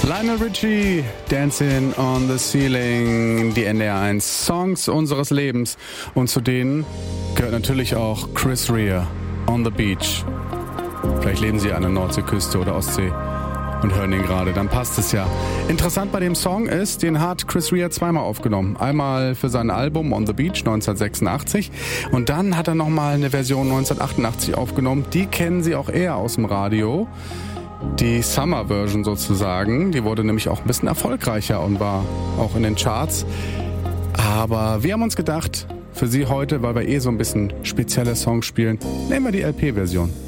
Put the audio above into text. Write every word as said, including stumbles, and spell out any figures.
Lionel Richie, Dancing on the Ceiling, die N D R eins Songs unseres Lebens. Und zu denen gehört natürlich auch Chris Rea, On the Beach. Vielleicht leben Sie an der Nordseeküste oder Ostsee und hören den gerade, dann passt es ja. Interessant bei dem Song ist, den hat Chris Rea zweimal aufgenommen. Einmal für sein Album On the Beach neunzehnhundertsechsundachtzig und dann hat er nochmal eine Version neunzehnhundertachtundachtzig aufgenommen. Die kennen Sie auch eher aus dem Radio. Die Summer-Version sozusagen, die wurde nämlich auch ein bisschen erfolgreicher und war auch in den Charts. Aber wir haben uns gedacht, für Sie heute, weil wir eh so ein bisschen spezielle Songs spielen, nehmen wir die L P-Version.